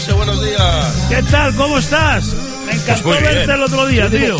Buenos días. ¿Qué tal? ¿Cómo estás? Me encantó verte el otro día, tío.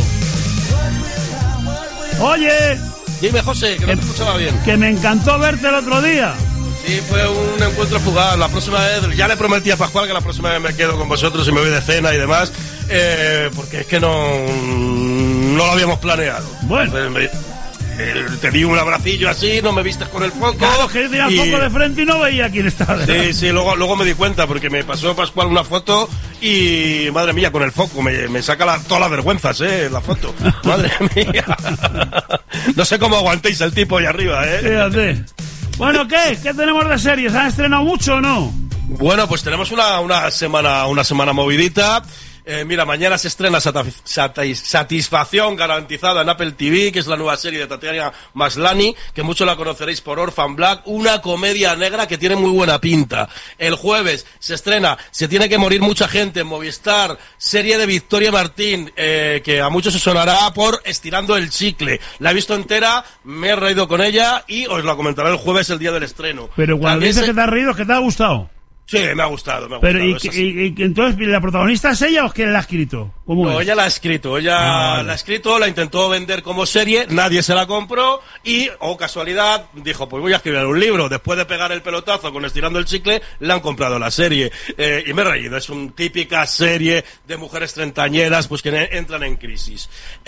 Oye. Dime, José, que no te escuchaba bien. Que me encantó verte el otro día. Sí, fue un encuentro fugaz. La próxima vez, ya le prometí a Pascual que la próxima vez me quedo con vosotros y me voy de cena y demás, porque es que no lo habíamos planeado. Bueno. Te di un abracillo así, no me vistes con el foco. Claro, que yo tenía el foco de frente y no veía quién estaba. Sí, luego me di cuenta porque me pasó Pascual una foto y, madre mía, con el foco me saca todas las vergüenzas, la foto. Madre mía. No sé cómo aguantéis el tipo ahí arriba, Fíjate. Bueno, ¿qué tenemos de series? ¿Han estrenado mucho o no? Bueno, pues tenemos una semana movidita. Mira, mañana se estrena Satisfacción Garantizada en Apple TV, que es la nueva serie de Tatiana Maslany, que muchos la conoceréis por Orphan Black, una comedia negra que tiene muy buena pinta. El jueves se estrena Se tiene que morir mucha gente en Movistar, serie de Victoria Martín, que a muchos se sonará por Estirando el chicle. La he visto entera, me he reído con ella y os la comentaré el jueves, el día del estreno. Pero cuando dices que te has reído, que te ha gustado. Sí, me ha gustado. Pero ¿y entonces la protagonista es ella o es quién la ha escrito? No, ella la ha escrito. La ha escrito, la intentó vender como serie, nadie se la compró y, casualidad, dijo, pues voy a escribir un libro. Después de pegar el pelotazo con Estirando el chicle, le han comprado la serie. Y me he reído, es una típica serie de mujeres treintañeras pues que entran en crisis.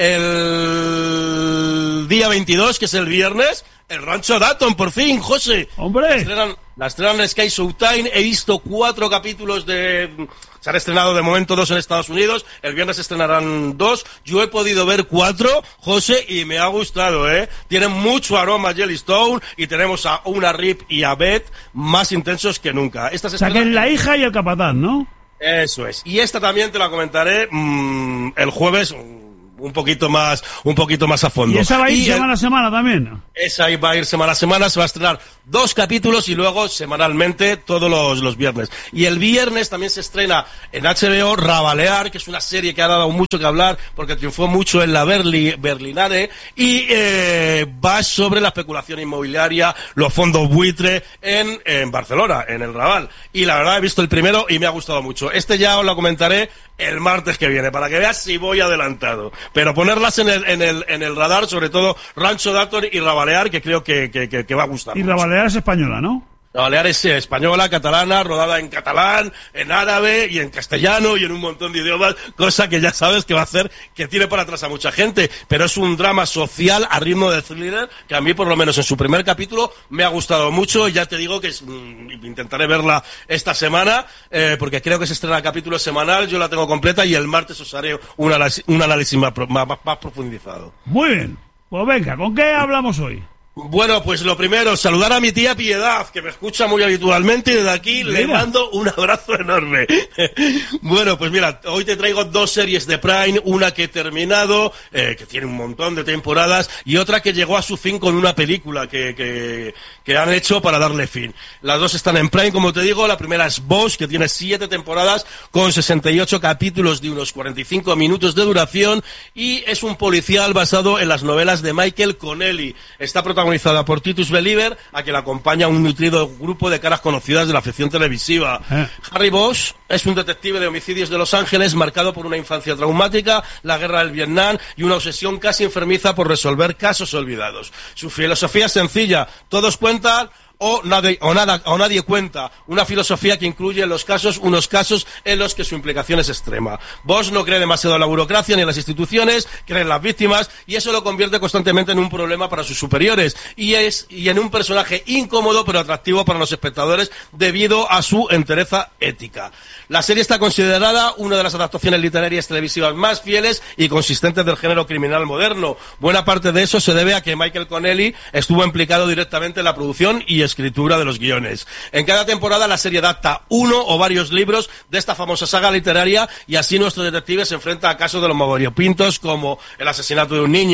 El día 22, que es el viernes, el Rancho Dayton, por fin, José. ¡Hombre! La estrenan en Sky Showtime. He visto 4 capítulos se han estrenado de momento 2 en Estados Unidos. El viernes se estrenarán 2. Yo he podido ver 4, José, y me ha gustado, Tienen mucho aroma Jellystone y tenemos a una Rip y a Beth más intensos que nunca. O sea, que es la hija y el capatán, ¿no? Eso es. Y esta también te la comentaré el jueves, un poquito más a fondo. ¿Y esa va a ir semana a semana también? Esa va a ir semana a semana, se va a estrenar 2 capítulos y luego semanalmente todos los viernes. Y el viernes también se estrena en HBO Rabalear, que es una serie que ha dado mucho que hablar porque triunfó mucho en la Berlinale y va sobre la especulación inmobiliaria, los fondos buitre en Barcelona, en el Raval. Y la verdad he visto el primero y me ha gustado mucho. Ya os lo comentaré el martes que viene, para que veas si voy adelantado. Pero ponerlas en el radar, sobre todo Rancho Dayton y Rabalear, que creo que va a gustar. Y Rabalear es española, ¿no? Rabalear es española, catalana, rodada en catalán, en árabe y en castellano y en un montón de idiomas, cosa que ya sabes que va a hacer que tire para atrás a mucha gente. Pero es un drama social a ritmo de thriller que a mí, por lo menos en su primer capítulo, me ha gustado mucho. Y ya te digo que intentaré verla esta semana, porque creo que se estrena capítulo semanal, yo la tengo completa y el martes os haré un análisis más profundizado. Muy bien, pues venga, ¿con qué hablamos hoy? Bueno, pues lo primero, saludar a mi tía Piedad, que me escucha muy habitualmente y desde aquí le mando un abrazo enorme. Bueno, pues mira, hoy te traigo 2 series de Prime, una que he terminado, que tiene un montón de temporadas, y otra que llegó a su fin con una película que han hecho para darle fin. Las 2 están en Prime, como te digo. La primera es Bosch, que tiene 7 temporadas con 68 capítulos de unos 45 minutos de duración, y es un policial basado en las novelas de Michael Connelly. Está protagonizada por Titus Believer, a quien le acompaña un nutrido grupo de caras conocidas de la ficción televisiva. Harry Bosch es un detective de homicidios de Los Ángeles marcado por una infancia traumática, la guerra del Vietnam y una obsesión casi enfermiza por resolver casos olvidados. Su filosofía es sencilla: todos cuentan o nadie cuenta. Una filosofía que incluye unos casos en los que su implicación es extrema. Bosch no cree demasiado en la burocracia ni en las instituciones, cree en las víctimas, y eso lo convierte constantemente en un problema para sus superiores y en un personaje incómodo pero atractivo para los espectadores debido a su entereza ética. La serie está considerada una de las adaptaciones literarias televisivas más fieles y consistentes del género criminal moderno. Buena parte de eso se debe a que Michael Connelly estuvo implicado directamente en la producción y escritura de los guiones. En cada temporada la serie adapta uno o varios libros de esta famosa saga literaria y así nuestro detective se enfrenta a casos de los más variopintos, como el asesinato de un niño,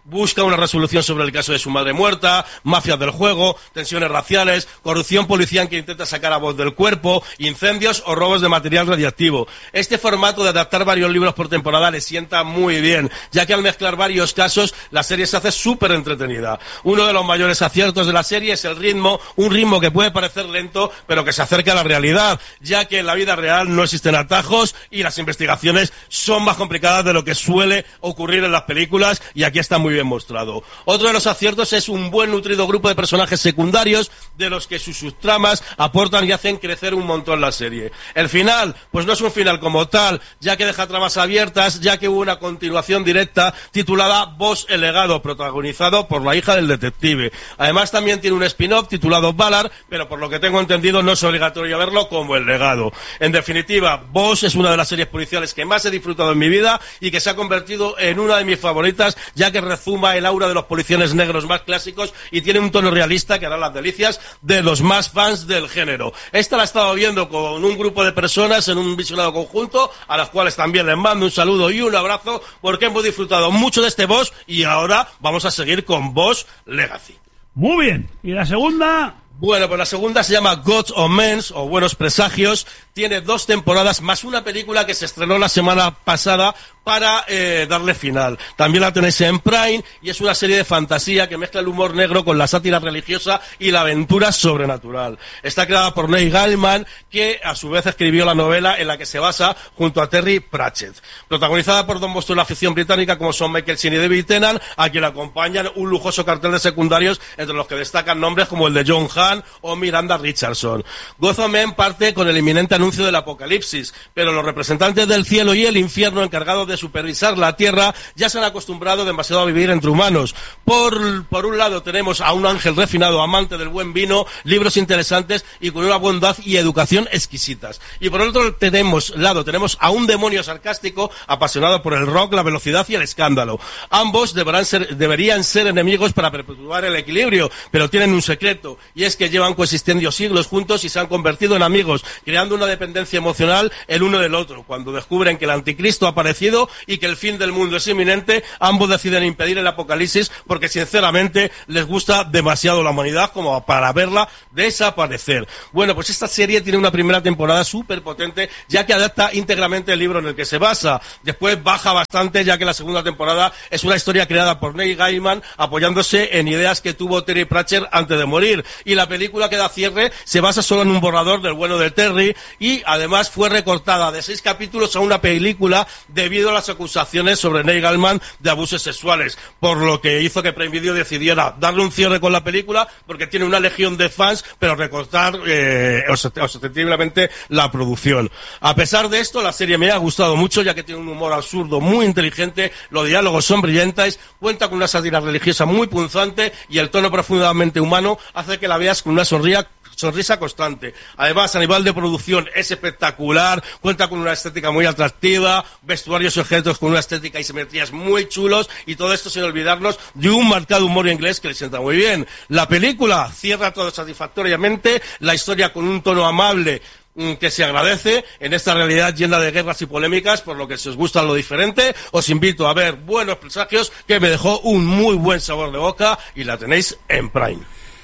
busca una resolución sobre el caso de su madre muerta, mafias del juego, tensiones raciales, corrupción policial que intenta sacar a voz del cuerpo, incendios o robos de material radiactivo. Este formato de adaptar varios libros por temporada le sienta muy bien, ya que al mezclar varios casos, la serie se hace súper entretenida. Uno de los mayores aciertos de la serie es el ritmo, un ritmo que puede parecer lento, pero que se acerca a la realidad, ya que en la vida real no existen atajos y las investigaciones son más complicadas de lo que suele ocurrir en las películas, y aquí está muy bien mostrado. Otro de los aciertos es un buen nutrido grupo de personajes secundarios de los que sus subtramas aportan y hacen crecer un montón la serie. El final, pues no es un final como tal, ya que deja tramas abiertas, ya que hubo una continuación directa titulada Boss el legado, protagonizado por la hija del detective. Además también tiene un spin-off titulado Ballard, pero por lo que tengo entendido no es obligatorio verlo como el legado. En definitiva, Boss es una de las series policiales que más he disfrutado en mi vida y que se ha convertido en una de mis favoritas, ya que rezuma el aura de los policías negros más clásicos y tiene un tono realista que hará las delicias de los más fans del género. Esta la he estado viendo con un grupo de personas en un visionado conjunto, a las cuales también les mando un saludo y un abrazo, porque hemos disfrutado mucho de este Boss y ahora vamos a seguir con Boss Legacy. Muy bien. ¿Y la segunda? Bueno, pues la segunda se llama Gods or Men, o Buenos Presagios. Tiene 2 temporadas más una película que se estrenó la semana pasada para darle final. También la tenéis en Prime y es una serie de fantasía que mezcla el humor negro con la sátira religiosa y la aventura sobrenatural. Está creada por Neil Gaiman, que a su vez escribió la novela en la que se basa junto a Terry Pratchett. Protagonizada por dos monstruos de la ficción británica como son Michael Sheen y David Tennant, a quien acompañan un lujoso cartel de secundarios entre los que destacan nombres como el de John Hamm o Miranda Richardson. Gods of Men parte con el inminente anuncio del apocalipsis, pero los representantes del cielo y el infierno encargados de supervisar la tierra ya se han acostumbrado demasiado a vivir entre humanos. Por un lado tenemos a un ángel refinado, amante del buen vino, libros interesantes y con una bondad y educación exquisitas. Y por otro lado tenemos a un demonio sarcástico apasionado por el rock, la velocidad y el escándalo. Ambos deberían ser enemigos para perpetuar el equilibrio, pero tienen un secreto, y es que llevan coexistiendo siglos juntos y se han convertido en amigos, creando una dependencia emocional el uno del otro. Cuando descubren que el anticristo ha aparecido y que el fin del mundo es inminente, ambos deciden impedir el apocalipsis porque sinceramente les gusta demasiado la humanidad como para verla desaparecer. Bueno, pues esta serie tiene una primera temporada súper potente, ya que adapta íntegramente el libro en el que se basa. Después baja bastante, ya que la segunda temporada es una historia creada por Neil Gaiman apoyándose en ideas que tuvo Terry Pratchett antes de morir. Y la película que da cierre se basa solo en un borrador del bueno de Terry, y además fue recortada de 6 capítulos a una película debido a las acusaciones sobre Neil Gaiman de abusos sexuales, por lo que hizo que Prime Video decidiera darle un cierre con la película porque tiene una legión de fans, pero recortar ostensiblemente la producción. A pesar de esto, la serie me ha gustado mucho, ya que tiene un humor absurdo muy inteligente, los diálogos son brillantes, cuenta con una sátira religiosa muy punzante y el tono profundamente humano hace que la veas con una sonrisa constante. Además, a nivel de producción es espectacular, cuenta con una estética muy atractiva, vestuarios y objetos con una estética y simetrías muy chulos, y todo esto sin olvidarnos de un marcado humor inglés que le sienta muy bien. La película cierra todo satisfactoriamente, la historia con un tono amable que se agradece en esta realidad llena de guerras y polémicas, por lo que si os gusta lo diferente, os invito a ver Buenos Presagios, que me dejó un muy buen sabor de boca, y la tenéis en Prime.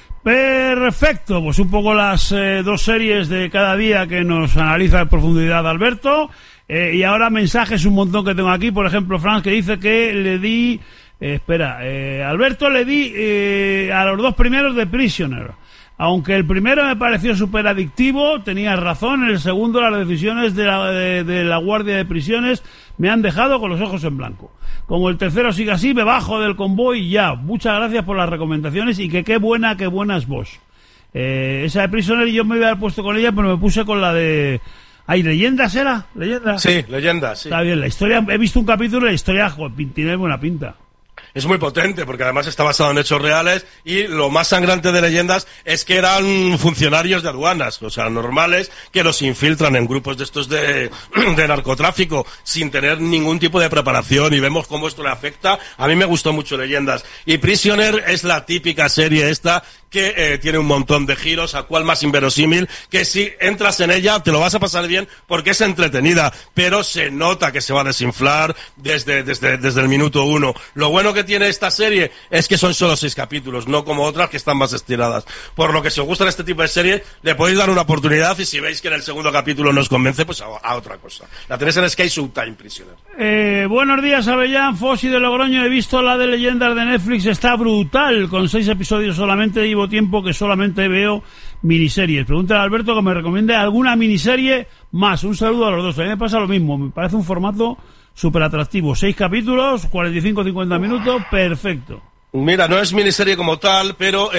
Perfecto, pues un poco las 2 series de cada día que nos analiza en profundidad Alberto, y ahora mensajes un montón que tengo aquí. Por ejemplo, Franz, que dice que le di Alberto, le di a los 2 primeros de Prisoner. Aunque el primero me pareció súper adictivo, tenías razón. En el segundo, las decisiones de la Guardia de Prisiones me han dejado con los ojos en blanco. Como el tercero sigue así, me bajo del convoy y ya. Muchas gracias por las recomendaciones y que qué buena es vos. Esa de Prisoner yo me había puesto con ella, pero me puse con la de... ¿Hay leyendas era? ¿Leyendas? Sí, leyendas, sí. Está bien, la historia, he visto un capítulo y la historia, tiene buena pinta. Es muy potente, porque además está basado en hechos reales, y lo más sangrante de leyendas es que eran funcionarios de aduanas, o sea, normales, que los infiltran en grupos de estos de narcotráfico, sin tener ningún tipo de preparación, y vemos cómo esto le afecta. A mí me gustó mucho Leyendas. Y Prisoner es la típica serie esta que tiene un montón de giros, a cual más inverosímil, que si entras en ella te lo vas a pasar bien porque es entretenida, pero se nota que se va a desinflar desde el minuto 1. Lo bueno que que tiene esta serie es que son solo 6 capítulos, no como otras que están más estiradas. Por lo que si os gustan este tipo de series, le podéis dar una oportunidad y si veis que en el segundo capítulo no os convence, pues a otra cosa. La tenéis en Sky Showtime, Prisoner. Buenos días, Avellán, Fossi de Logroño. He visto la de Leyendas de Netflix, está brutal, con 6 episodios solamente. Llevo tiempo que solamente veo miniseries. Pregúntale a Alberto que me recomiende alguna miniserie más. Un saludo a los dos. A mí me pasa lo mismo, me parece un formato súper atractivo. 6 capítulos, 45-50 minutos, perfecto. Mira, no es miniserie como tal, pero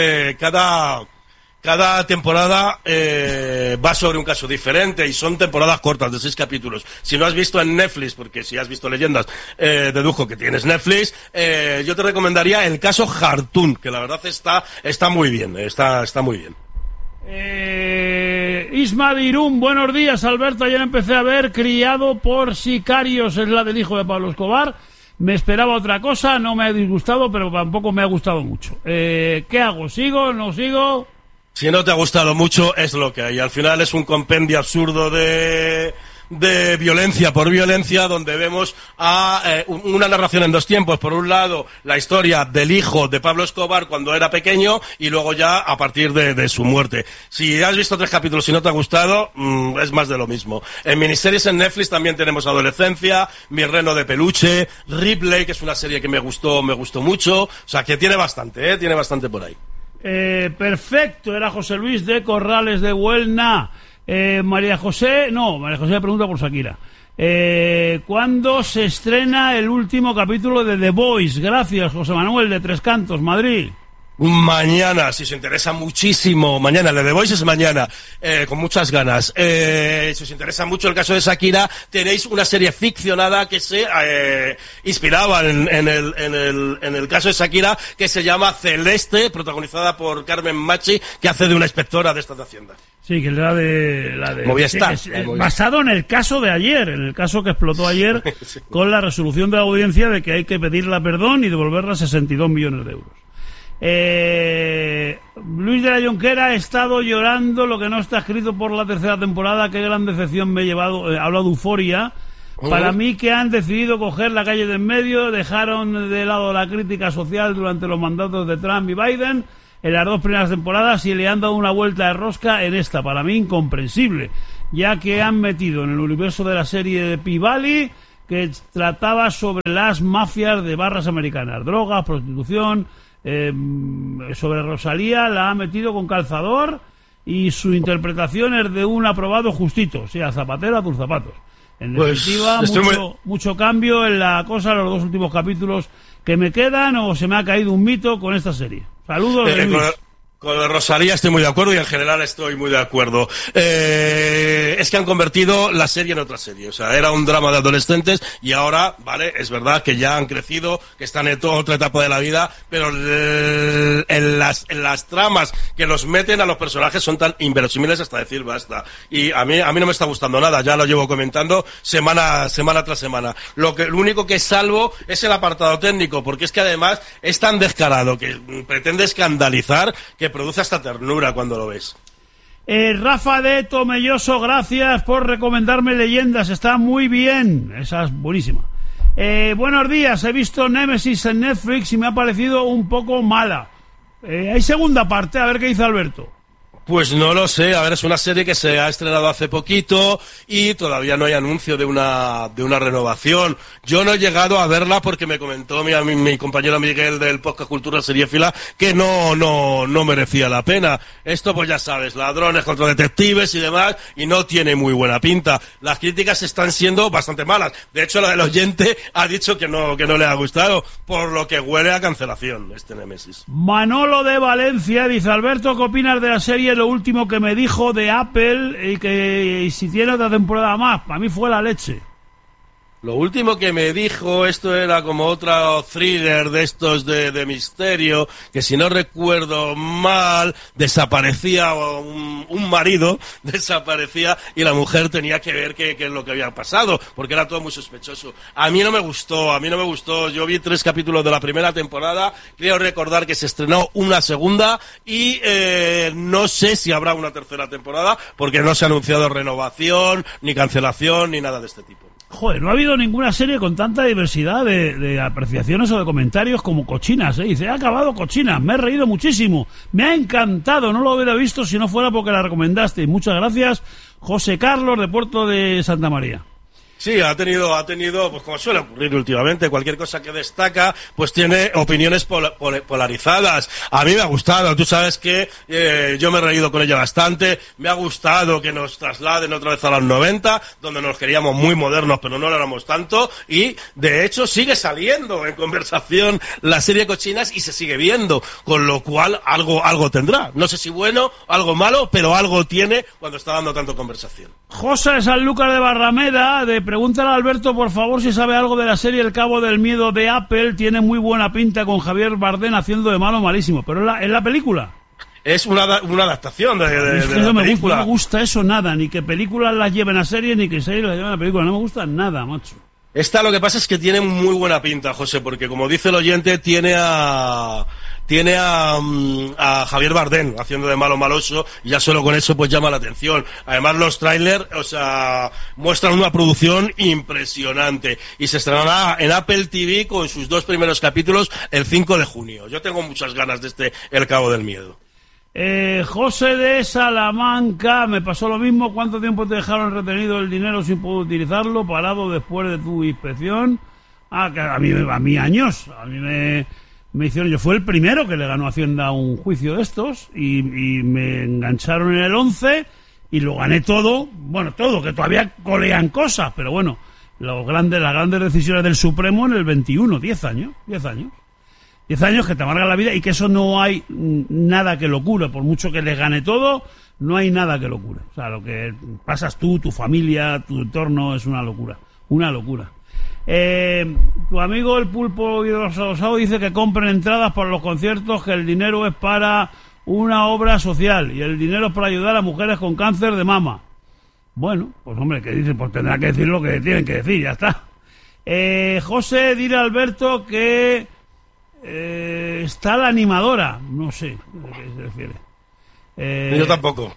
cada temporada va sobre un caso diferente y son temporadas cortas de 6 capítulos. Si no has visto en Netflix, porque si has visto Leyendas, dedujo que tienes Netflix, yo te recomendaría el caso Hartoon, que la verdad está muy bien, está muy bien. Isma de Irún, buenos días, Alberto. Ayer empecé a ver Criado por Sicarios, es la del hijo de Pablo Escobar. Me esperaba otra cosa, no me ha disgustado, pero tampoco me ha gustado mucho. ¿Qué hago? ¿Sigo? ¿No sigo? Si no te ha gustado mucho, es lo que hay. Al final es un compendio absurdo de violencia por violencia, donde vemos una narración en 2 tiempos. Por un lado, la historia del hijo de Pablo Escobar cuando era pequeño y luego ya a partir de su muerte. Si has visto 3 capítulos y no te ha gustado, es más de lo mismo. En miniseries en Netflix también tenemos Adolescencia, Mi reno de peluche, Ripley, que es una serie que me gustó mucho. O sea, que tiene bastante por ahí. Perfecto, era José Luis de Corrales de Huelna. María José pregunta por Shakira. ¿Cuándo se estrena el último capítulo de The Voice? Gracias, José Manuel de Tres Cantos, Madrid. Mañana, si os interesa muchísimo, mañana, The Voice es mañana, con muchas ganas. Si os interesa mucho el caso de Shakira, tenéis una serie ficcionada que se inspiraba en el caso de Shakira, que se llama Celeste, protagonizada por Carmen Machi, que hace de una inspectora de esta de Hacienda. Sí, que es la de Movistar, basado en el caso de ayer, en el caso que explotó ayer, sí, con la resolución de la audiencia de que hay que pedirle perdón y devolverla 62 millones de euros. Luis de la Jonquera, ha estado llorando lo que no está escrito por la 3ª temporada. Qué gran decepción me he llevado. Habla de Euforia. Para mí, que han decidido coger la calle de en medio, dejaron de lado la crítica social durante los mandatos de Trump y Biden en las 2 primeras temporadas y le han dado una vuelta de rosca en esta. Para mí, incomprensible, ya que han metido en el universo de la serie de P-Valley, que trataba sobre las mafias de barras americanas, drogas, prostitución. Sobre Rosalía la ha metido con calzador y su interpretación es de un aprobado justito, o sea, zapatero a tus zapatos. En definitiva, mucho cambio en la cosa. Los 2 últimos capítulos que me quedan, o se me ha caído un mito con esta serie. Saludos de Luis. Con Rosalía estoy muy de acuerdo y en general estoy muy de acuerdo. Es que han convertido la serie en otra serie. O sea, era un drama de adolescentes y ahora, vale, es verdad que ya han crecido, que están en toda otra etapa de la vida, pero en las tramas que los meten a los personajes son tan inverosímiles hasta decir basta. Y a mí no me está gustando nada, ya lo llevo comentando semana tras semana. Lo único que salvo es el apartado técnico, porque es que además es tan descarado que pretende escandalizar que produce hasta ternura cuando lo ves. Rafa de Tomelloso, gracias por recomendarme Leyendas, está muy bien, esa es buenísima. Buenos días, he visto Némesis en Netflix y me ha parecido un poco mala. Hay segunda parte, a ver qué dice Alberto. Pues no lo sé, a ver, es una serie que se ha estrenado hace poquito y todavía no hay anuncio de una renovación. Yo no he llegado a verla porque me comentó mi compañero Miguel del podcast Cultura Seriéfila que no merecía la pena. Esto pues ya sabes, ladrones contra detectives y demás, y no tiene muy buena pinta. Las críticas están siendo bastante malas. De hecho, la del oyente ha dicho que no le ha gustado, por lo que huele a cancelación este Némesis. Manolo de Valencia dice: Alberto, ¿qué opinas de la serie Lo último que me dijo de Apple y que si tiene otra temporada más? Para mí fue la leche. Lo último que me dijo, esto era como otro thriller de estos de misterio, que si no recuerdo mal, desaparecía un marido, desaparecía y la mujer tenía que ver qué es lo que había pasado, porque era todo muy sospechoso. A mí no me gustó. Yo vi 3 capítulos de la primera temporada, creo recordar que se estrenó una segunda y no sé si habrá una tercera temporada, porque no se ha anunciado renovación, ni cancelación, ni nada de este tipo. Joder, no ha habido habido ninguna serie con tanta diversidad de apreciaciones o de comentarios como Cochinas, ¿eh? Dice, he acabado Cochinas, me he reído muchísimo, me ha encantado, no lo hubiera visto si no fuera porque la recomendaste. Y muchas gracias, José Carlos, de Puerto de Santa María. Sí, ha tenido, pues como suele ocurrir últimamente, cualquier cosa que destaca, pues tiene opiniones polarizadas. A mí me ha gustado, tú sabes que yo me he reído con ella bastante, me ha gustado que nos trasladen otra vez a los 90, donde nos queríamos muy modernos, pero no lo éramos tanto, y de hecho sigue saliendo en conversación la serie Cochinas y se sigue viendo, con lo cual algo tendrá. No sé si bueno, algo malo, pero algo tiene cuando está dando tanto conversación. José de Sanlúcar de Barrameda, pregúntale a Alberto, por favor, si sabe algo de la serie El Cabo del Miedo de Apple. Tiene muy buena pinta con Javier Bardem haciendo de malo malísimo. Pero es la película. Es una adaptación de no la película. No me gusta eso nada. Ni que películas las lleven a serie, ni que series las lleven a película. No me gusta nada, macho. Esta lo que pasa es que tiene muy buena pinta, José, porque como dice el oyente, tiene a Javier Bardem haciendo de malo maloso, y ya solo con eso pues llama la atención. Además los trailers, muestran una producción impresionante, y se estrenará en Apple TV con sus 2 primeros capítulos el 5 de junio. Yo tengo muchas ganas de El Cabo del Miedo. José de Salamanca, me pasó lo mismo. ¿Cuánto tiempo te dejaron retenido el dinero sin poder utilizarlo, parado después de tu inspección? A mí años. A mí me hicieron, yo fui el primero que le ganó a Hacienda un juicio de estos, y me engancharon en el 11 y lo gané todo, que todavía colean cosas, pero bueno, las grandes decisiones del Supremo en el 21, 10 años. 10 años que te amargan la vida, y que eso no hay nada que lo cure. Por mucho que les gane todo, no hay nada que lo cure. O sea, lo que pasas tú, tu familia, tu entorno, es una locura. Una locura. Tu amigo el Pulpo Hidrosado dice que compren entradas para los conciertos, que el dinero es para una obra social y el dinero es para ayudar a mujeres con cáncer de mama. Bueno, pues hombre, ¿qué dice? Pues tendrá que decir lo que tienen que decir, ya está. José, dile a Alberto que está la animadora. No sé a qué se refiere. Yo tampoco.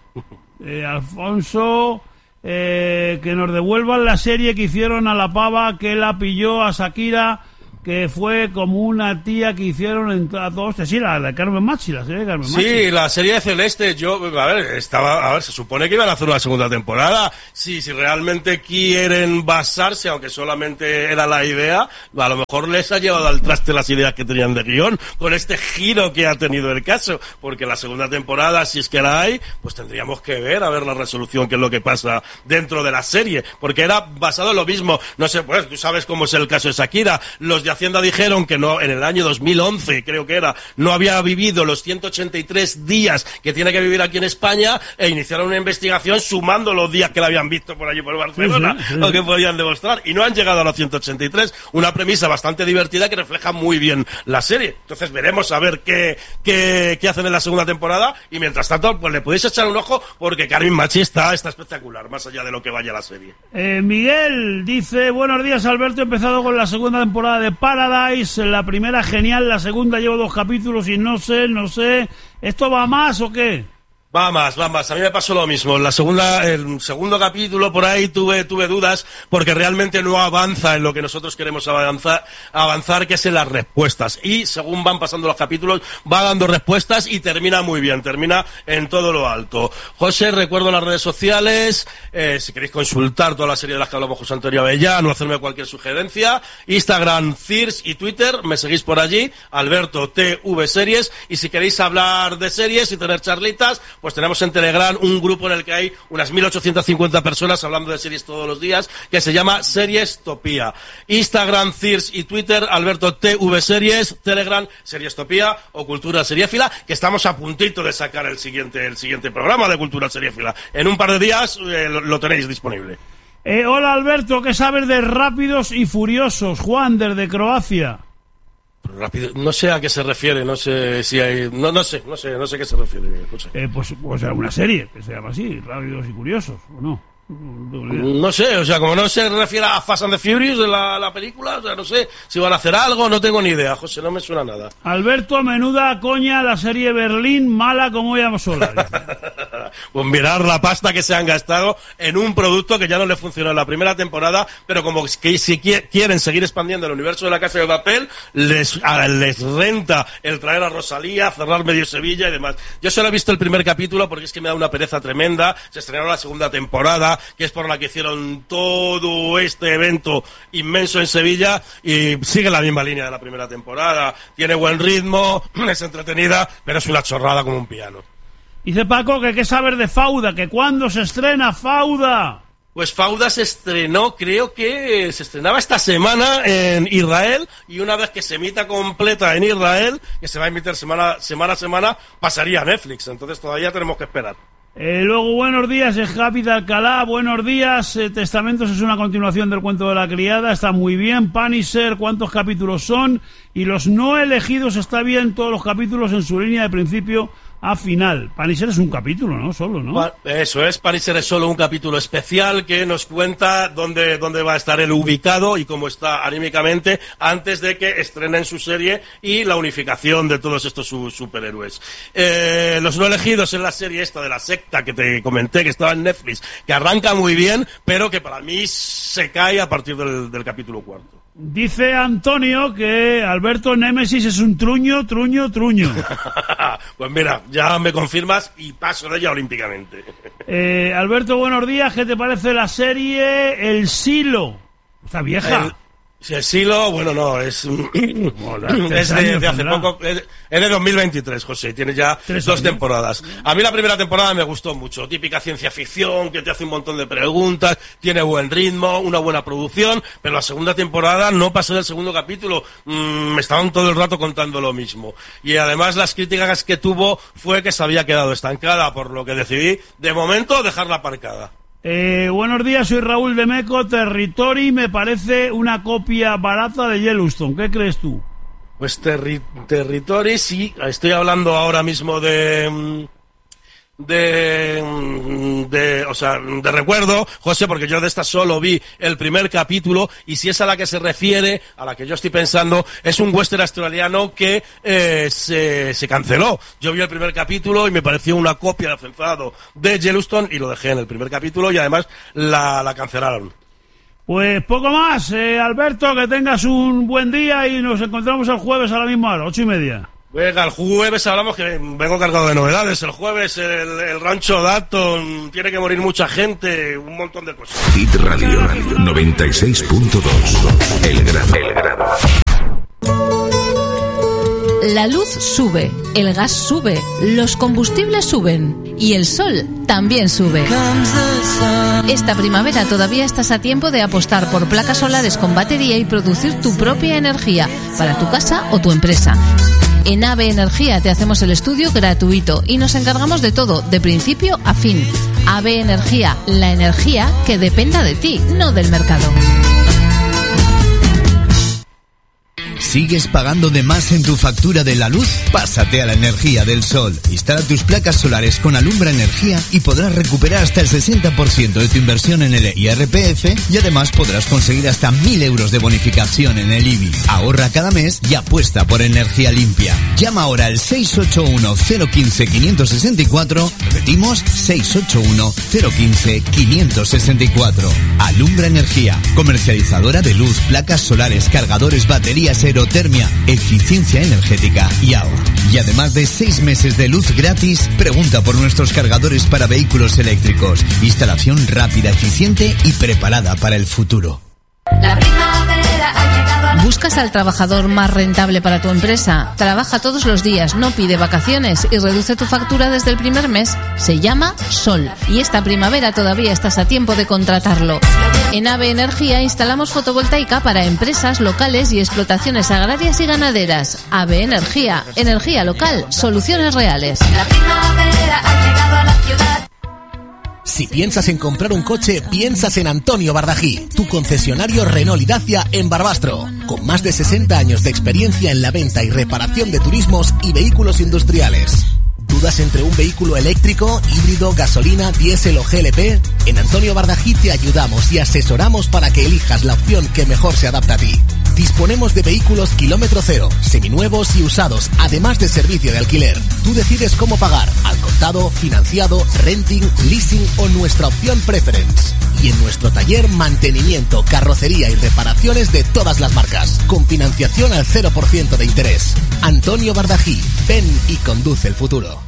Alfonso, que nos devuelvan la serie que hicieron a la pava que la pilló a Shakira, que fue como una tía que hicieron en todos. Sí, la de Carmen Machi, la serie de Carmen Machi. Sí, la serie de Celeste. Se supone que iban a hacer una segunda temporada. Sí, si realmente quieren basarse, aunque solamente era la idea, a lo mejor les ha llevado al traste las ideas que tenían de guión, con este giro que ha tenido el caso. Porque la segunda temporada, si es que la hay, pues tendríamos que ver la resolución, que es lo que pasa dentro de la serie. Porque era basado en lo mismo. No sé, pues tú sabes cómo es el caso de Shakira. Los de Hacienda dijeron que no, en el año 2011, creo que era, no había vivido los 183 días que tiene que vivir aquí en España, e iniciaron una investigación sumando los días que la habían visto por allí por Barcelona, sí. Lo que podían demostrar, y no han llegado a los 183. Una premisa bastante divertida que refleja muy bien la serie. Entonces veremos a ver qué hacen en la segunda temporada, y mientras tanto, pues le podéis echar un ojo, porque Carmen Machi está espectacular, más allá de lo que vaya la serie. Miguel dice, buenos días Alberto, he empezado con la segunda temporada de Paradise, la primera genial, la segunda llevo 2 capítulos y no sé, ¿esto va más o qué? Va más. A mí me pasó lo mismo. El segundo capítulo por ahí tuve dudas, porque realmente no avanza en lo que nosotros queremos avanzar, que es en las respuestas. Y según van pasando los capítulos, va dando respuestas y termina muy bien, termina en todo lo alto. José, recuerdo las redes sociales, si queréis consultar toda la serie de las que hablamos José Antonio Avellán o hacerme cualquier sugerencia, Instagram, Cirs y Twitter, me seguís por allí, Alberto TV Series, y si queréis hablar de series y tener charlitas, pues tenemos en Telegram un grupo en el que hay unas 1.850 personas hablando de series todos los días, que se llama Seriestopía. Instagram, Cirs y Twitter, Alberto TV Series, Telegram, Seriestopía o Cultura Seriéfila, que estamos a puntito de sacar el siguiente programa de Cultura Seriéfila. En un par de días lo tenéis disponible. Hola Alberto, ¿qué sabes de Rápidos y Furiosos? Juan, desde Croacia. Rápido, no sé a qué se refiere, no sé si hay, no sé qué se refiere. Pues era una serie que se llama así, Rápidos y Curiosos, ¿o no? No sé, como no se refiere a Fast and the Furious de la película, no sé si van a hacer algo, no tengo ni idea, José, no me suena nada. Alberto, menuda coña la serie Berlín, mala como ella sola. pues mirar la pasta que se han gastado en un producto que ya no le funcionó en la primera temporada, pero como que si quieren seguir expandiendo el universo de La Casa de Papel, les renta el traer a Rosalía, cerrar medio Sevilla y demás. Yo solo he visto el primer capítulo porque es que me da una pereza tremenda. Se estrenó la segunda temporada, que es por la que hicieron todo este evento inmenso en Sevilla, y sigue la misma línea de la primera temporada. Tiene buen ritmo, es entretenida, pero es una chorrada como un piano. Dice Paco que qué saber de Fauda, que cuándo se estrena Fauda. Pues Fauda se estrenó, creo que se estrenaba esta semana en Israel, y una vez que se emita completa en Israel, que se va a emitir semana a semana, pasaría a Netflix. Entonces todavía tenemos que esperar. Luego, buenos días, es Javi de Alcalá, buenos días, Testamentos es una continuación del cuento de la criada, está muy bien. Punisher, ¿cuántos capítulos son? Y los no elegidos, está bien, todos los capítulos en su línea de principio a final. Punisher es un capítulo, ¿no? Solo, ¿no? Eso es, Punisher es solo un capítulo especial que nos cuenta dónde va a estar él ubicado y cómo está anímicamente antes de que estrenen su serie y la unificación de todos estos superhéroes. Los no elegidos en la serie esta de la secta que te comenté, que estaba en Netflix, que arranca muy bien, pero que para mí se cae a partir del capítulo 4. Dice Antonio que Alberto Némesis es un truño. Pues mira, ya me confirmas y paso de ella olímpicamente. Alberto, buenos días. ¿Qué te parece la serie El Silo? Está vieja. El Silo, bueno, no, es de hace poco, es de 2023, José, tiene ya 2 temporadas. A mí la primera temporada me gustó mucho, típica ciencia ficción, que te hace un montón de preguntas, tiene buen ritmo, una buena producción, pero la segunda temporada no pasó del segundo capítulo, me estaban todo el rato contando lo mismo. Y además las críticas que tuvo fue que se había quedado estancada, por lo que decidí, de momento, dejarla aparcada. Buenos días, soy Raúl de Meco. Territory me parece una copia barata de Yellowstone. ¿Qué crees tú? Pues Territory, sí. Estoy hablando ahora mismo de recuerdo, José, porque yo de esta solo vi el primer capítulo, y si es a la que se refiere, a la que yo estoy pensando, es un western australiano que se canceló. Yo vi el primer capítulo y me pareció una copia afianzado de Yellowstone y lo dejé en el primer capítulo, y además la cancelaron. Pues poco más, Alberto, que tengas un buen día y nos encontramos el jueves a la misma hora, 8:30. Venga, el jueves hablamos, que vengo cargado de novedades. El jueves el rancho Dalton, tiene que morir mucha gente, un montón de cosas. Hit Radio 96.2. El Grado. La luz sube, el gas sube, los combustibles suben y el sol también sube. Esta primavera todavía estás a tiempo de apostar por placas solares con batería y producir tu propia energía para tu casa o tu empresa. En AVE Energía te hacemos el estudio gratuito y nos encargamos de todo, de principio a fin. AVE Energía, la energía que dependa de ti, no del mercado. ¿Sigues pagando de más en tu factura de la luz? Pásate a la energía del sol. Instala tus placas solares con Alumbra Energía y podrás recuperar hasta el 60% de tu inversión en el IRPF, y además podrás conseguir hasta 1.000 euros de bonificación en el IBI. Ahorra cada mes y apuesta por energía limpia. Llama ahora al 681-015-564. Repetimos, 681-015-564. Alumbra Energía, comercializadora de luz, placas solares, cargadores, baterías, aerotermia, eficiencia energética y ahorro. Y además de 6 meses de luz gratis, pregunta por nuestros cargadores para vehículos eléctricos. Instalación rápida, eficiente y preparada para el futuro. La primavera ha llegado. ¿Buscas al trabajador más rentable para tu empresa? Trabaja todos los días, no pide vacaciones y reduce tu factura desde el primer mes. Se llama Sol. Y esta primavera todavía estás a tiempo de contratarlo. En AVE Energía instalamos fotovoltaica para empresas locales y explotaciones agrarias y ganaderas. AVE Energía, energía local, soluciones reales. La primavera ha llegado a la ciudad. Si piensas en comprar un coche, piensas en Antonio Bardají, tu concesionario Renault y Dacia en Barbastro, con más de 60 años de experiencia en la venta y reparación de turismos y vehículos industriales. ¿Dudas entre un vehículo eléctrico, híbrido, gasolina, diésel o GLP? En Antonio Bardají te ayudamos y asesoramos para que elijas la opción que mejor se adapta a ti. Disponemos de vehículos kilómetro cero, seminuevos y usados, además de servicio de alquiler. Tú decides cómo pagar, al contado, financiado, renting, leasing o nuestra opción preference. Y en nuestro taller, mantenimiento, carrocería y reparaciones de todas las marcas, con financiación al 0% de interés. Antonio Bardají, ven y conduce el futuro.